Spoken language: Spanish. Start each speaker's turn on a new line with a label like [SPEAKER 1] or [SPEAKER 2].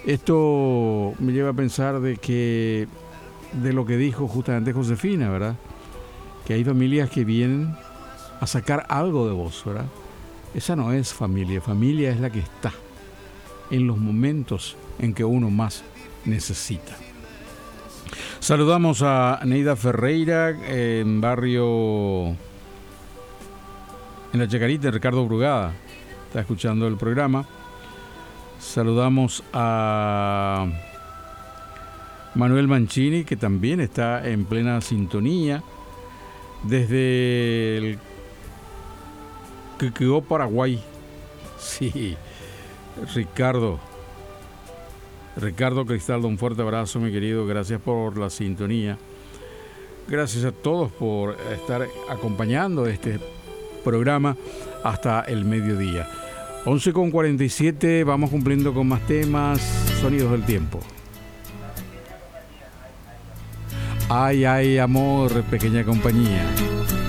[SPEAKER 1] Esto me lleva a pensar de lo que dijo justamente Josefina, ¿verdad? Que hay familias que vienen a sacar algo de vos, ¿verdad? Esa no es familia. Familia es la que está en los momentos en que uno más necesita. Saludamos a Neida Ferreira en barrio, en la Chacarita, Ricardo Brugada. Está escuchando el programa. Saludamos a Manuel Mancini, que también está en plena sintonía desde el Quiqueo, Paraguay. Sí, Ricardo Cristaldo, un fuerte abrazo, mi querido. Gracias por la sintonía. Gracias a todos por estar acompañando este programa hasta el mediodía. 11:47, vamos cumpliendo con más temas. Sonidos del tiempo. Ay, ay, amor, pequeña compañía.